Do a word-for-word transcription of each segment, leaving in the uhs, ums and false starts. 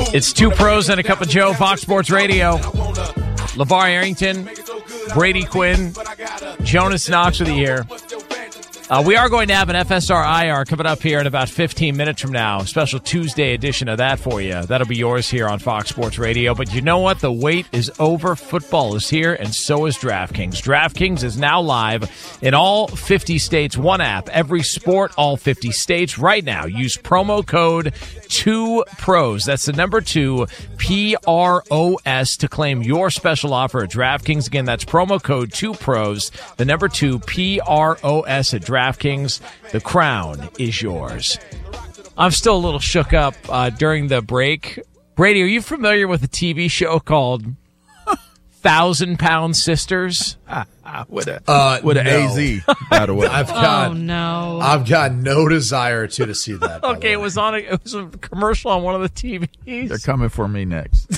It's Two Pros and a Cup of Joe, Fox Sports Radio. LeVar Arrington, Brady Quinn, Jonas Knox with you here. Uh, we are going to have an F S R I R coming up here in about fifteen minutes from now. Special Tuesday edition of that for you. That'll be yours here on Fox Sports Radio. But you know what? The wait is over. Football is here, and so is DraftKings. DraftKings is now live in all fifty states. One app, every sport, all fifty states. Right now, use promo code two pros. That's the number two, P R O S, to claim your special offer at DraftKings. Again, that's promo code two pros, the number two, P R O S at DraftKings. DraftKings, the crown is yours. I'm still a little shook up uh, during the break. Brady, are you familiar with a T V show called Thousand Pound Sisters? with a uh, with an no. A Z, by the way. I've got, oh no! I've got no desire to to see that. Okay, it was on. A, it was a commercial on one of the T Vs. They're coming for me next.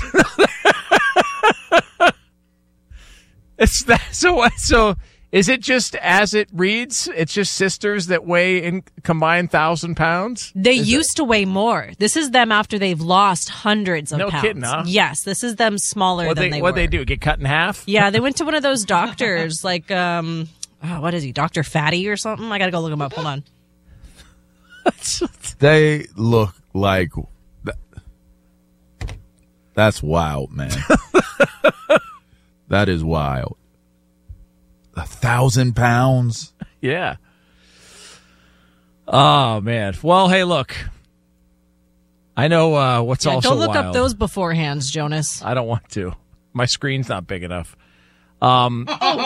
It's that. So so. Is it just as it reads? It's just sisters that weigh in combined thousand pounds? They is used it? to weigh more. This is them after they've lost hundreds of no pounds. Kidding, huh? Yes, this is them smaller what than they, they what were. What they do? Get cut in half? Yeah, they went to one of those doctors, like, um, oh, what is he, Doctor Fatty or something? I got to go look him up. Hold on. They look like... That's wild, man. That is wild. A thousand pounds? Yeah. Oh, man. Well, hey, look. I know uh, what's Yeah, also don't look wild. up those beforehands, Jonas. I don't want to. My screen's not big enough. Um,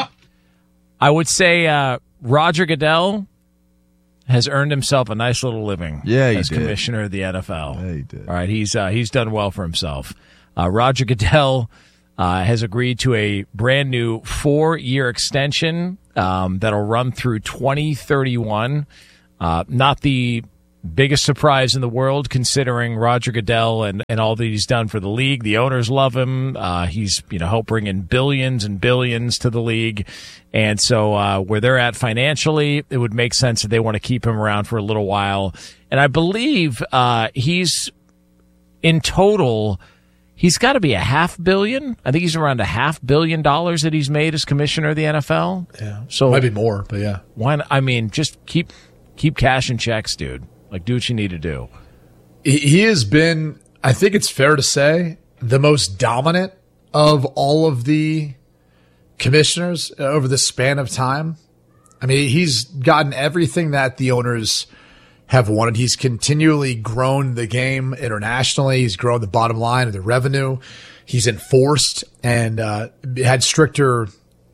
I would say uh, Roger Goodell has earned himself a nice little living Yeah, he as did. commissioner of the N F L. Yeah, he did. All right, he's uh, he's done well for himself. Uh, Roger Goodell uh, has agreed to a brand new four-year extension um, that'll run through twenty thirty-one. Uh, not the biggest surprise in the world, considering Roger Goodell and, and all that he's done for the league. The owners love him. Uh, he's you know helped bring in billions and billions to the league. And so uh, where they're at financially, it would make sense that they want to keep him around for a little while. And I believe uh, he's in total, he's got to be a half billion. I think he's around a half billion dollars that he's made as commissioner of the N F L. Yeah, so might be more, but yeah. Why not? I mean, just keep keep cashing checks, dude. Like, do what you need to do. He, he has been, I think it's fair to say, the most dominant of all of the commissioners over the span of time. I mean, he's gotten everything that the owners have wanted. He's continually grown the game internationally. He's grown the bottom line of the revenue. He's enforced and uh, had stricter,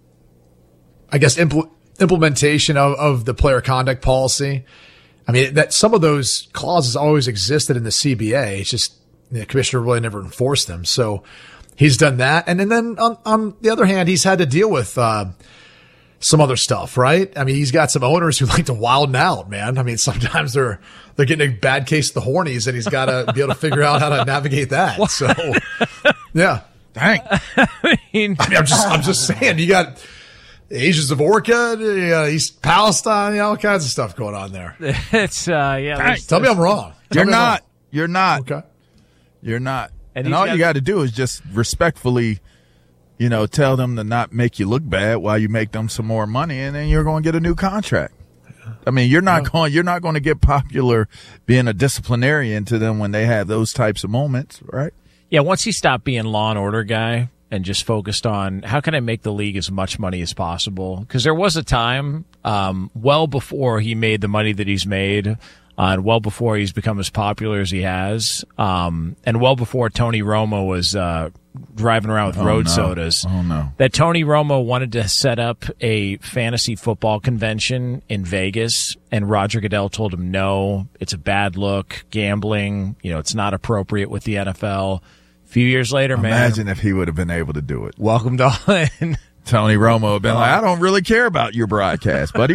I guess, impl- implementation of, of the player conduct policy. I mean, that some of those clauses always existed in the C B A. It's just the commissioner really never enforced them. So he's done that. And, and then on, on the other hand, he's had to deal with uh, some other stuff, right? I mean, he's got some owners who like to wild out, man. I mean, sometimes they're they're getting a bad case of the hornies, and he's got to be able to figure out how to navigate that. What? So, yeah, dang. I mean, I mean, I'm just I'm just saying, you got Asians of Orca, you got East Palestine, you know, all kinds of stuff going on there. It's uh, yeah. there's- Tell me I'm wrong. Tell You're me I'm not. wrong. You're not. Okay. You're not. And And, he's all got- you got to do is just respectfully, you know, tell them to not make you look bad while you make them some more money, and then you're going to get a new contract. I mean, you're not going. You're not going to get popular being a disciplinarian to them when they have those types of moments, right? Yeah, once he stopped being Law and Order guy and just focused on how can I make the league as much money as possible, because there was a time, um, well before he made the money that he's made, uh, and well before he's become as popular as he has, um, and well before Tony Romo was uh, driving around with Oh, road no. sodas. Oh no! That Tony Romo wanted to set up a fantasy football convention in Vegas, and Roger Goodell told him, no, it's a bad look, gambling, you know, it's not appropriate with the N F L. A few years later, man, Imagine if he would have been able to do it. welcome to All In. Tony Romo would have been like, I don't really care about your broadcast, buddy.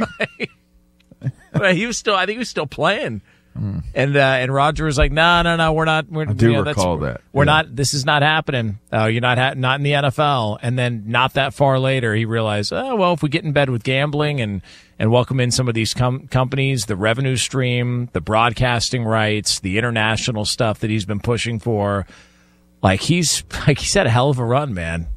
But he was still, I think he was still playing. And uh, and Roger was like, no, no, no, we're not. We're, I do you know, that's- recall that. We're Yeah. not. This is not happening. Uh, you're not ha- not in the N F L. And then not that far later, he realized, oh well, if we get in bed with gambling and and welcome in some of these com- companies, the revenue stream, the broadcasting rights, the international stuff that he's been pushing for. Like he's like he's had a hell of a run, man.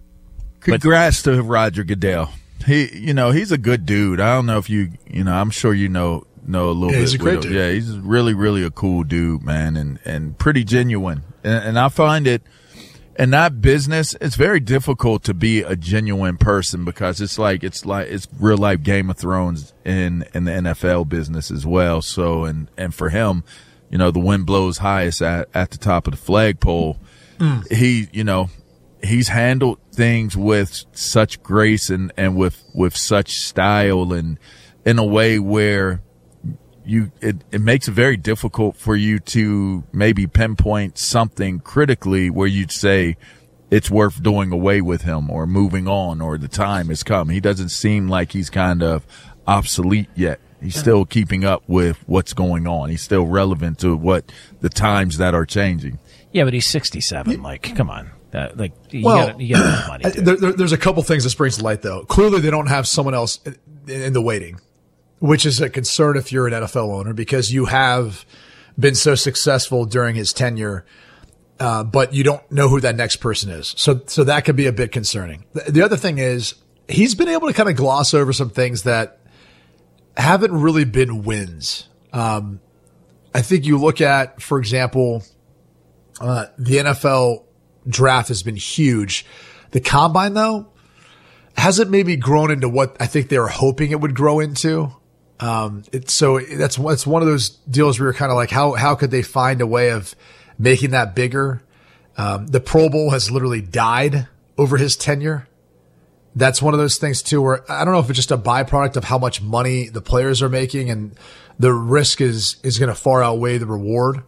Congrats but, to Roger Goodell. He, you know, he's a good dude. I don't know if you, you know, I'm sure you know know a little yeah, bit. He's a great dude. dude. Yeah, he's really, really a cool dude, man, and and pretty genuine. And, and I find it in that business, it's very difficult to be a genuine person because it's like it's like it's real life Game of Thrones in in the N F L business as well. So and and for him, you know, the wind blows highest at at the top of the flagpole. Mm. He, you know, he's handled things with such grace and, and with, with such style and in a way where you, it, it makes it very difficult for you to maybe pinpoint something critically where you'd say it's worth doing away with him or moving on or the time has come. He doesn't seem like he's kind of obsolete yet. He's still keeping up with what's going on. He's still relevant to what the times that are changing. Yeah, but he's sixty-seven. Like, come on. Uh, like, you well, gotta, you gotta have money. There, there, there's a couple things this brings to light, though. Clearly, they don't have someone else in, in the waiting, which is a concern if you're an N F L owner because you have been so successful during his tenure, uh, but you don't know who that next person is. So, so that could be a bit concerning. The, the other thing is he's been able to kind of gloss over some things that haven't really been wins. Um, I think you look at, for example, uh, the N F L draft has been huge. The combine, though, hasn't maybe grown into what I think they were hoping it would grow into. Um, it's so that's that's one of those deals where you're kind of like, how how could they find a way of making that bigger? Um, the Pro Bowl has literally died over his tenure. That's one of those things too, where I don't know if it's just a byproduct of how much money the players are making, and the risk is is going to far outweigh the reward.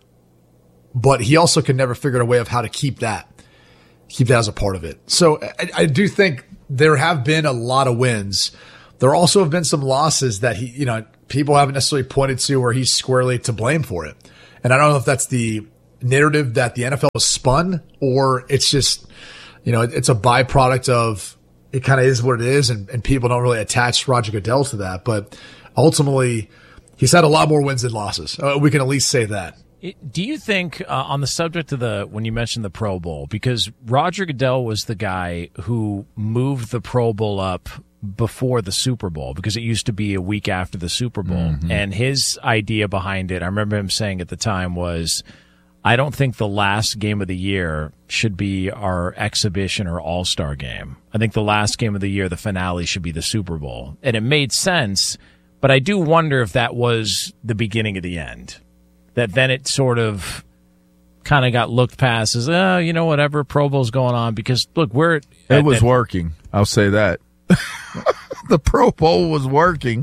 But he also can never figure out a way of how to keep that, keep that as a part of it. So I, I do think there have been a lot of wins. There also have been some losses that he, you know, people haven't necessarily pointed to where he's squarely to blame for it. And I don't know if that's the narrative that the N F L has spun or it's just, you know, it's a byproduct of it kind of is what it is. And, and people don't really attach Roger Goodell to that. But ultimately, he's had a lot more wins than losses. Uh, we can at least say that. Do you think, uh, on the subject of the, when you mentioned the Pro Bowl, because Roger Goodell was the guy who moved the Pro Bowl up before the Super Bowl, because it used to be a week after the Super Bowl. Mm-hmm. And his idea behind it, I remember him saying at the time was, I don't think the last game of the year should be our exhibition or all-star game. I think the last game of the year, the finale, should be the Super Bowl. And it made sense, but I do wonder if that was the beginning of the end. That then it sort of kind of got looked past as, oh, you know, whatever, Pro Bowl's going on. Because, look, we're... At, it was at, working. I'll say that. The Pro Bowl was working.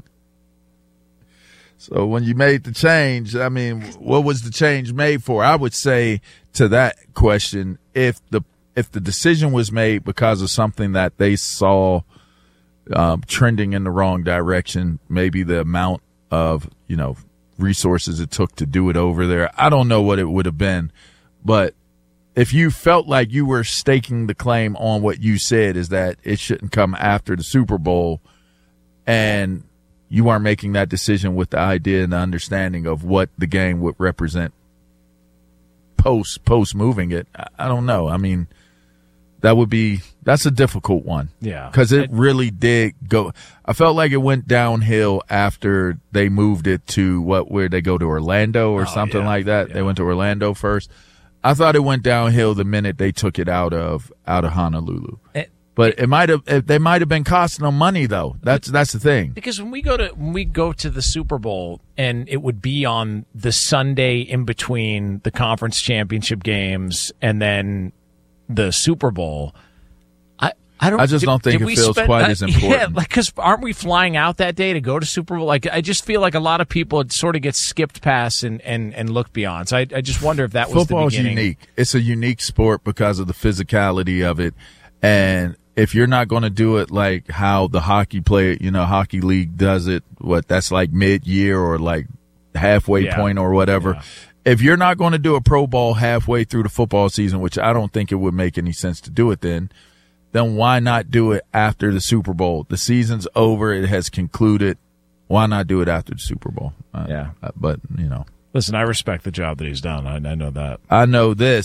So when you made the change, I mean, what was the change made for? I would say to that question, if the if the decision was made because of something that they saw um, trending in the wrong direction, maybe the amount of, you know, resources it took to do it over there, I don't know what it would have been. But if you felt like you were staking the claim on what you said is that it shouldn't come after the Super Bowl, and you are making that decision with the idea and the understanding of what the game would represent post post moving it, I don't know. I mean, that would be that's a difficult one. Yeah, because it really did go. I felt like it went downhill after they moved it to what where they go to Orlando or oh, something yeah, like that. Yeah. They went to Orlando first. I thought it went downhill the minute they took it out of out of Honolulu. It, But it might have. They might have been costing them money, though. That's that's the thing. Because when we go to when we go to the Super Bowl, and it would be on the Sunday in between the conference championship games and then the Super Bowl. I I don't. I just did, don't think it feels spend, quite uh, as important. Yeah, like because aren't we flying out that day to go to Super Bowl? Like I just feel like a lot of people sort of get skipped past and and and look beyond. So I I just wonder if that was Football the beginning. is unique. It's a unique sport because of the physicality of it, and if you're not going to do it like how the hockey play, you know, hockey league does it, what that's like mid-year or like halfway yeah. point or whatever. Yeah. If you're not going to do a Pro Bowl halfway through the football season, which I don't think it would make any sense to do it then, then why not do it after the Super Bowl? The season's over. It has concluded. Why not do it after the Super Bowl? Uh, yeah. But, you know. Listen, I respect the job that he's done. I, I know that. I know this.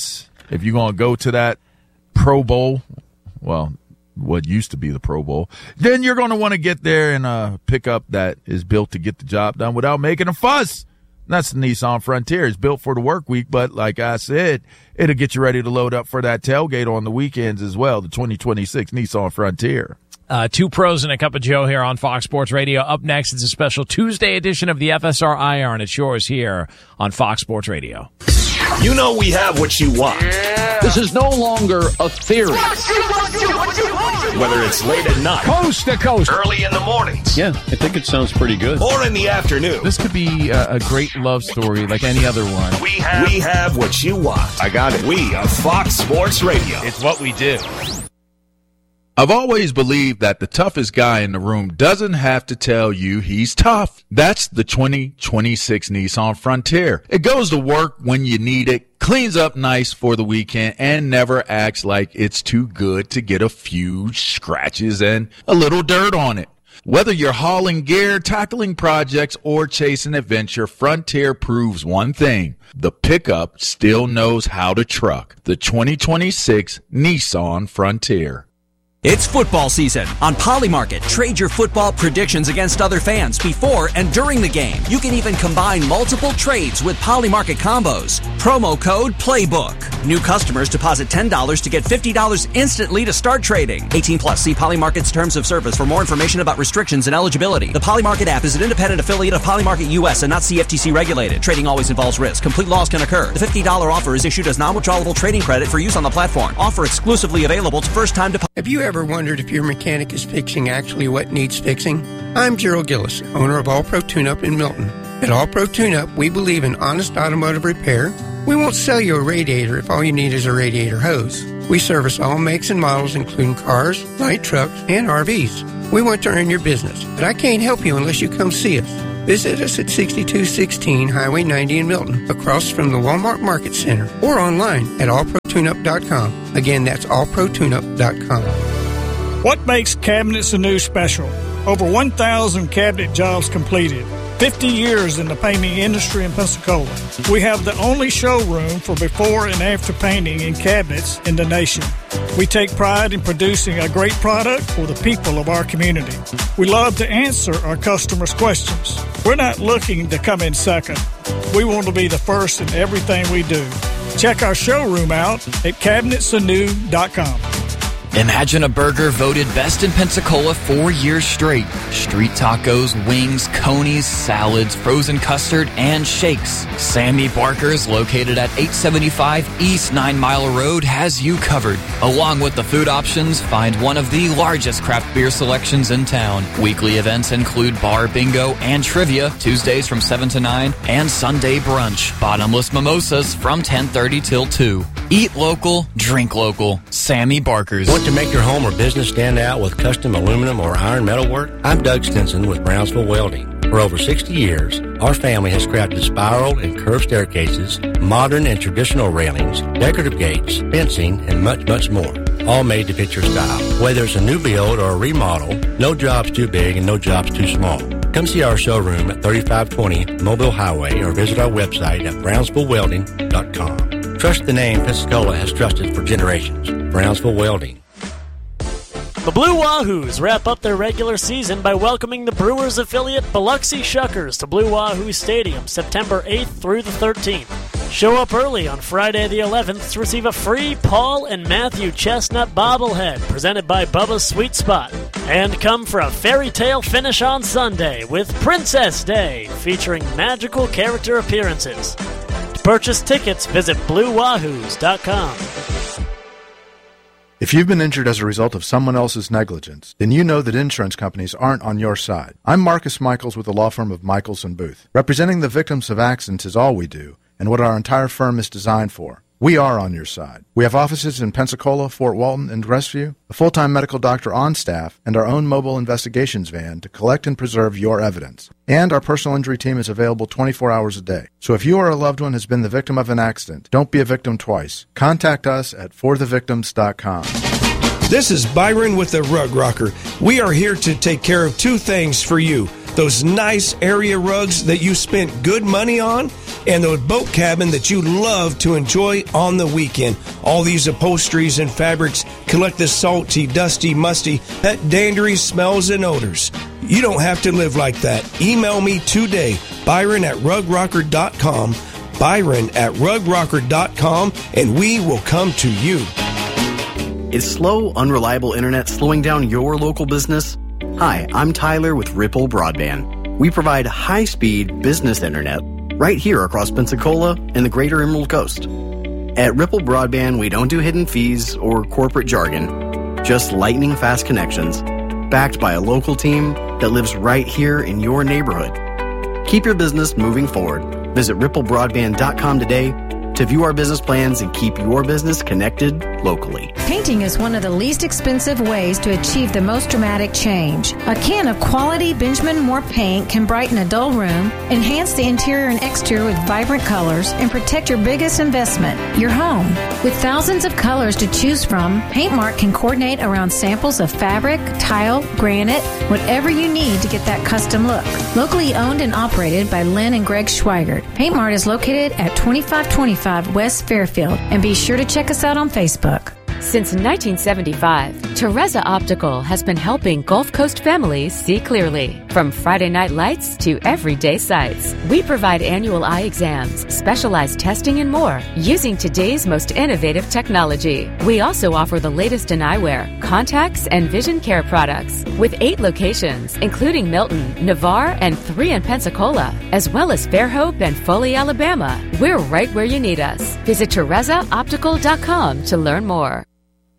if you're going to go to that Pro Bowl, well, what used to be the Pro Bowl, then you're going to want to get there in a pickup that is built to get the job done without making a fuss. That's the Nissan Frontier. It's built for the work week, but like I said, it'll get you ready to load up for that tailgate on the weekends as well, the twenty twenty-six Nissan Frontier. Uh, two pros and a cup of Joe here on Fox Sports Radio. Up next, it's a special Tuesday edition of the F S R I R, and it's yours here on Fox Sports Radio. You know we have what you want. This is no longer a theory. Whether it's late at night, Coast to coast, early in the mornings, Yeah, I think it sounds pretty good. or in the afternoon, This could be a, a great love story like any other one. we have, we have what you want. I got it. We are Fox Sports Radio. It's what we do. I've always believed that the toughest guy in the room doesn't have to tell you he's tough. That's the twenty twenty-six Nissan Frontier. It goes to work when you need it, cleans up nice for the weekend, and never acts like it's too good to get a few scratches and a little dirt on it. Whether you're hauling gear, tackling projects, or chasing adventure, Frontier proves one thing. The pickup still knows how to truck. The twenty twenty-six Nissan Frontier. It's football season. On Polymarket, trade your football predictions against other fans before and during the game. You can even combine multiple trades with Polymarket combos. Promo code PLAYBOOK. New customers deposit ten dollars to get fifty dollars instantly to start trading. eighteen plus. See Polymarket's terms of service for more information about restrictions and eligibility. The Polymarket app is an independent affiliate of Polymarket U S and not C F T C regulated. Trading always involves risk. Complete loss can occur. The fifty dollars offer is issued as non-withdrawable trading credit for use on the platform. Offer exclusively available to first-time depositors. Have you ever wondered if your mechanic is fixing actually what needs fixing? I'm Gerald Gillis, owner of All Pro Tune-Up in Milton. At All Pro Tune-Up, we believe in honest automotive repair. We won't sell you a radiator if all you need is a radiator hose. We service all makes and models, including cars, light trucks, and R Vs. We want to earn your business, but I can't help you unless you come see us. Visit us at sixty-two sixteen Highway ninety in Milton, across from the Walmart Market Center, or online at all pro tune up dot com. Again, that's all pro tune up dot com. What makes Cabinets Anew special? Over one thousand cabinet jobs completed. fifty years in the painting industry in Pensacola. We have the only showroom for before and after painting in cabinets in the nation. We take pride in producing a great product for the people of our community. We love to answer our customers' questions. We're not looking to come in second. We want to be the first in everything we do. Check our showroom out at cabinets anew dot com. Imagine a burger voted best in Pensacola four years straight. Street tacos, wings, conies, salads, frozen custard, and shakes. Sammy Barker's, located at eight seventy-five East Nine Mile Road, has you covered. Along with the food options, find one of the largest craft beer selections in town. Weekly events include bar bingo and trivia, Tuesdays from seven to nine, and Sunday brunch. Bottomless mimosas from ten thirty till two. Eat local, drink local. Sammy Barker's. Want to make your home or business stand out with custom aluminum or iron metal work? I'm Doug Stinson with Brownsville Welding. For over sixty years, our family has crafted spiral and curved staircases, modern and traditional railings, decorative gates, fencing, and much, much more. All made to fit your style. Whether it's a new build or a remodel, no job's too big and no job's too small. Come see our showroom at thirty-five twenty Mobile Highway or visit our website at brownsville welding dot com. Trust the name Pensacola has trusted for generations. Brownsville Welding. The Blue Wahoos wrap up their regular season by welcoming the Brewers affiliate Biloxi Shuckers to Blue Wahoo Stadium September eighth through the thirteenth. Show up early on Friday the eleventh to receive a free Paul and Matthew Chestnut bobblehead presented by Bubba's Sweet Spot. And come for a fairy tale finish on Sunday with Princess Day, featuring magical character appearances. To purchase tickets, visit blue wahoos dot com. If you've been injured as a result of someone else's negligence, then you know that insurance companies aren't on your side. I'm Marcus Michaels with the law firm of Michaels and Booth. Representing the victims of accidents is all we do, and what our entire firm is designed for. We are on your side. We have offices in Pensacola, Fort Walton, and Crestview, a full-time medical doctor on staff, and our own mobile investigations van to collect and preserve your evidence. And our personal injury team is available twenty-four hours a day. So if you or a loved one has been the victim of an accident, don't be a victim twice. Contact us at for the victims dot com. This is Byron with the Rug Rocker. We are here to take care of two things for you. those nice area rugs that you spent good money on, and the boat cabin that you love to enjoy on the weekend. All these upholsteries and fabrics collect the salty, dusty, musty, pet dandery smells and odors. You don't have to live like that. Email me today, Byron at rug rocker dot com, Byron at rug rocker dot com, and we will come to you. Is slow, unreliable internet slowing down your local business? Hi, I'm Tyler with Ripple Broadband. We provide high-speed business internet right here across Pensacola and the greater Emerald Coast. At Ripple Broadband, we don't do hidden fees or corporate jargon, just lightning-fast connections, backed by a local team that lives right here in your neighborhood. Keep your business moving forward. Visit ripple broadband dot com today to view our business plans and keep your business connected locally. Painting is one of the least expensive ways to achieve the most dramatic change. A can of quality Benjamin Moore paint can brighten a dull room, enhance the interior and exterior with vibrant colors, and protect your biggest investment, your home. With thousands of colors to choose from, Paintmark can coordinate around samples of fabric, tile, granite, whatever you need to get that custom look. Locally owned and operated by Lynn and Greg Schweigert, Paintmark is located at twenty-five twenty-five West Fairfield, and be sure to check us out on Facebook. Since nineteen seventy-five, Teresa Optical has been helping Gulf Coast families see clearly. From Friday night lights to everyday sights, we provide annual eye exams, specialized testing, and more using today's most innovative technology. We also offer the latest in eyewear, contacts, and vision care products with eight locations, including Milton, Navarre, and three in Pensacola, as well as Fairhope and Foley, Alabama. We're right where you need us. Visit teresa optical dot com to learn more.